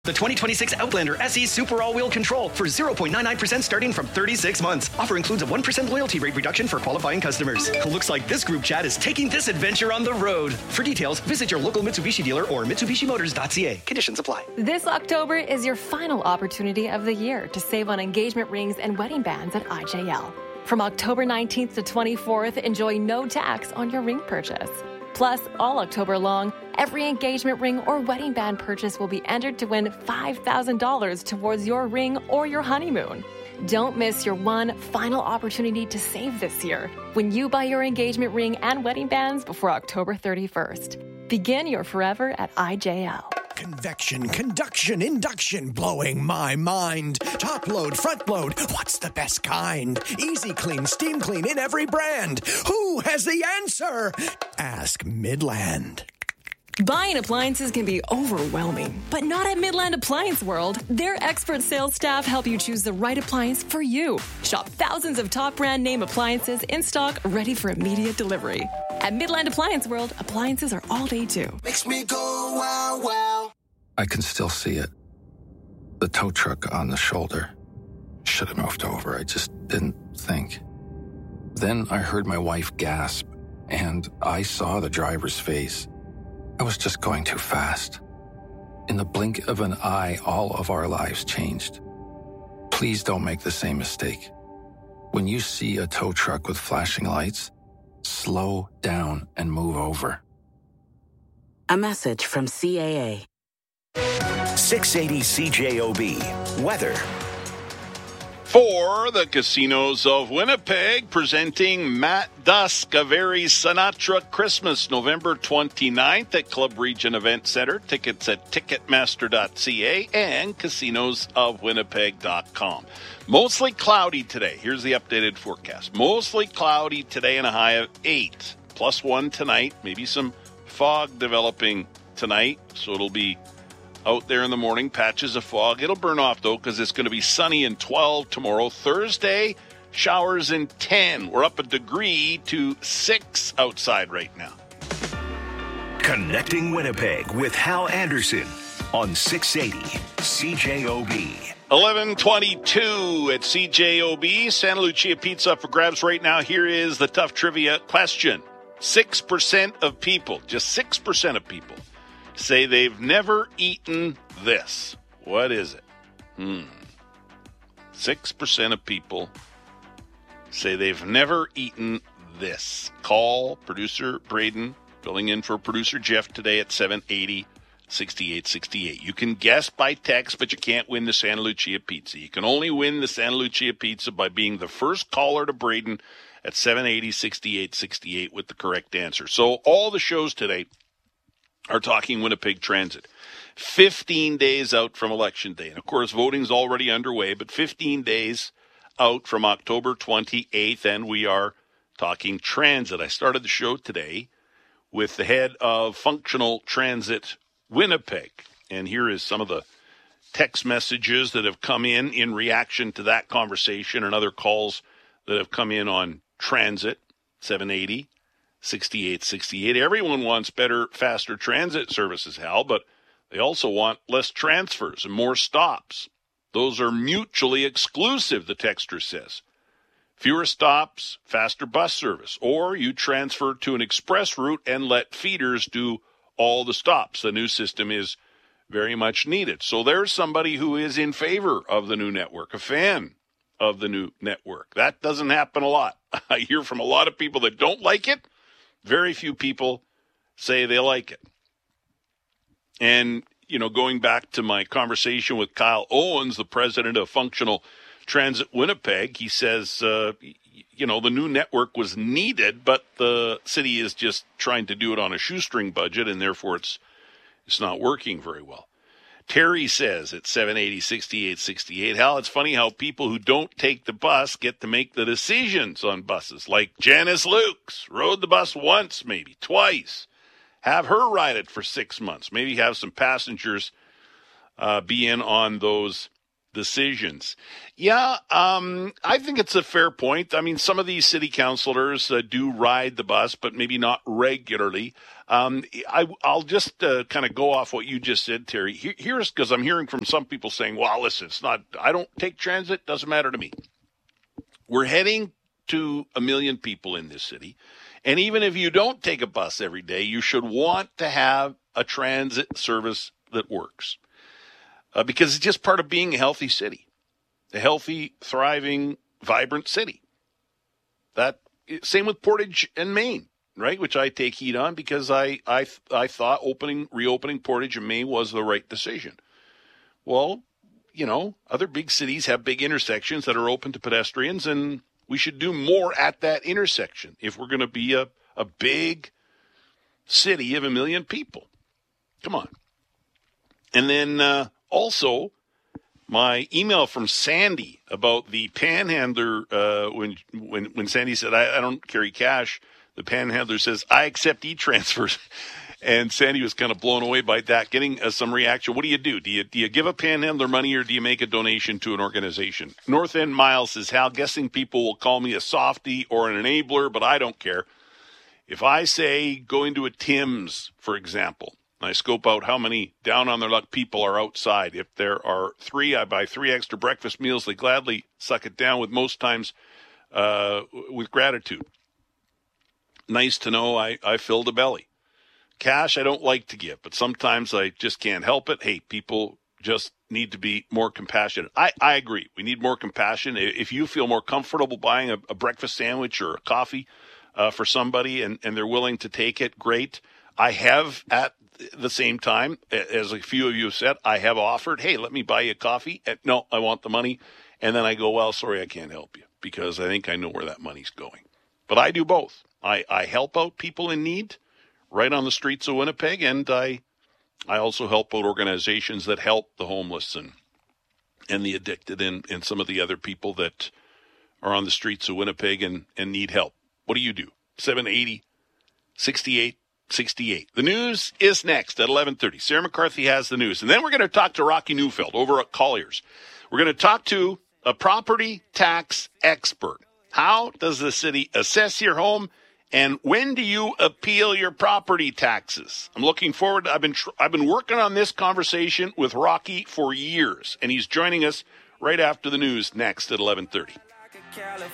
The 2026 Outlander SE Super All-Wheel Control for 0.99% starting from 36 months. Offer includes a 1% loyalty rate reduction for qualifying customers. Looks like this group chat is taking this adventure on the road. For details, visit your local Mitsubishi dealer or MitsubishiMotors.ca. Conditions apply. This October is your final opportunity of the year to save on engagement rings and wedding bands at IJL. From October 19th to 24th, enjoy no tax on your ring purchase. Plus, all October long, every engagement ring or wedding band purchase will be entered to win $5,000 towards your ring or your honeymoon. Don't miss your one final opportunity to save this year when you buy your engagement ring and wedding bands before October 31st. Begin your forever at IJL. Convection, conduction, induction, blowing my mind. Top load, front load, what's the best kind? Easy clean, steam clean in every brand. Who has the answer? Ask Midland. Buying appliances can be overwhelming, but not at Midland Appliance World. Their expert sales staff help you choose the right appliance for you. Shop thousands of top brand name appliances in stock, ready for immediate delivery. At Midland Appliance World, appliances are all day too. Makes me go wow, wow. I can still see it. The tow truck on the shoulder. Should have moved over. I just didn't think. Then I heard my wife gasp, and I saw the driver's face. I was just going too fast. In the blink of an eye, all of our lives changed. Please don't make the same mistake. When you see a tow truck with flashing lights, slow down and move over. A message from CAA. 680 CJOB. Weather. For the Casinos of Winnipeg, presenting Matt Dusk, a very Sinatra Christmas, November 29th at Club Region Event Center. Tickets at Ticketmaster.ca and casinosofwinnipeg.com. Mostly cloudy today. Here's the updated forecast. Mostly cloudy today and a high of 8. +1 tonight. Maybe some fog developing tonight, so it'll be out there in the morning, patches of fog. It'll burn off, though, because it's going to be sunny and 12 tomorrow. Thursday, showers in 10. We're up a degree to 6 outside right now. Connecting Winnipeg with Hal Anderson on 680 CJOB. 11:22 at CJOB. Santa Lucia Pizza for grabs right now. Here is the tough trivia question. 6% of people, just 6% of people, say they've never eaten this. What is it? 6% of people say they've never eaten this. Call producer Braden, filling in for producer Jeff today at 780-6868. You can guess by text, but you can't win the Santa Lucia Pizza. You can only win the Santa Lucia Pizza by being the first caller to Braden at 780-6868 with the correct answer. So all the shows today are talking Winnipeg Transit. 15 days out from Election Day. And, of course, voting's already underway, but 15 days out from October 28th, and we are talking transit. I started the show today with the head of Functional Transit Winnipeg, and here is some of the text messages that have come in reaction to that conversation and other calls that have come in on transit, 780-6868. Everyone wants better, faster transit services, Hal, but they also want less transfers and more stops. Those are mutually exclusive, the texter says. Fewer stops, faster bus service, or you transfer to an express route and let feeders do all the stops. The new system is very much needed. So there's somebody who is in favor of the new network, a fan of the new network. That doesn't happen a lot. I hear from a lot of people that don't like it. Very few people say they like it. And, you know, going back to my conversation with Kyle Owens, the president of Functional Transit Winnipeg, he says, you know, the new network was needed, but the city is just trying to do it on a shoestring budget, and therefore it's not working very well. Terry says at 780-6868, Hal, it's funny how people who don't take the bus get to make the decisions on buses, like Janice Lukes, rode the bus once, maybe twice. Have her ride it for 6 months. Maybe have some passengers be in on those decisions. Yeah, I think it's a fair point. I mean, some of these city councilors do ride the bus, but maybe not regularly. I'll just kind of go off what you just said, Terry. Here's because I'm hearing from some people saying, well, listen, I don't take transit, doesn't matter to me. We're heading to 1 million people in this city. And even if you don't take a bus every day, you should want to have a transit service that works. Because it's just part of being a healthy city, a healthy, thriving, vibrant city. Same with Portage and Main, right? Which I take heat on because I thought reopening Portage and Main was the right decision. Well, other big cities have big intersections that are open to pedestrians, and we should do more at that intersection if we're going to be a big city of 1 million people. Come on. And then also, my email from Sandy about the panhandler, when Sandy said, I don't carry cash, the panhandler says, I accept e-transfers. And Sandy was kind of blown away by that, getting some reaction. What do? Do you give a panhandler money, or do you make a donation to an organization? North End Miles says, Hal, guessing people will call me a softie or an enabler, but I don't care. If I say go into a Tim's, for example, I scope out how many down on their luck people are outside. If there are 3, I buy 3 extra breakfast meals. They gladly suck it down, with most times with gratitude. Nice to know I filled a belly. Cash I don't like to give, but sometimes I just can't help it. Hey, people just need to be more compassionate. I agree. We need more compassion. If you feel more comfortable buying a breakfast sandwich or a coffee for somebody and they're willing to take it, great. I have at the same time, as a few of you have said, I have offered, hey, let me buy you a coffee. No, I want the money. And then I go, well, sorry, I can't help you because I think I know where that money's going. But I do both. I help out people in need right on the streets of Winnipeg, and I also help out organizations that help the homeless and the addicted and some of the other people that are on the streets of Winnipeg and need help. What do you do? 780-68-68. The news is next at 11:30. Sarah McCarthy has the news. And then we're going to talk to Rocky Neufeld over at Colliers. We're going to talk to a property tax expert. How does the city assess your home? And when do you appeal your property taxes? I'm looking forward. I've been working on this conversation with Rocky for years, and he's joining us right after the news next at 11:30.